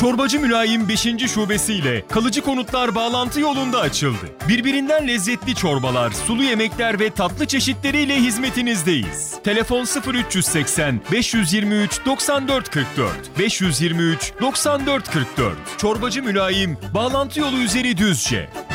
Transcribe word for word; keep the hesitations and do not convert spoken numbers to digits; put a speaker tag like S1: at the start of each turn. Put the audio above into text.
S1: Çorbacı Mülayim beşinci şubesiyle kalıcı konutlar bağlantı yolunda açıldı. Birbirinden lezzetli çorbalar, sulu yemekler ve tatlı çeşitleriyle hizmetinizdeyiz. Telefon sıfır üç seksen beş yirmi üç doksan dört kırk dört beş yirmi üç doksan dört kırk dört. Çorbacı Mülayim, bağlantı yolu üzeri Düzce.